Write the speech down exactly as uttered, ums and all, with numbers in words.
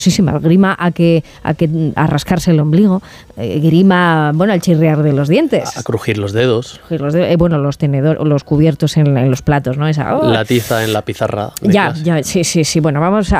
muchísima grima a que a que a rascarse el ombligo, eh, grima, bueno, al chirriar de los dientes, a, a crujir los dedos, crujir los dedos eh, bueno, los tenedores, los cubiertos en, en los platos, ¿no? Esa, oh. La tiza en la pizarra. Ya, clase. ya, sí, sí, sí. Bueno, vamos a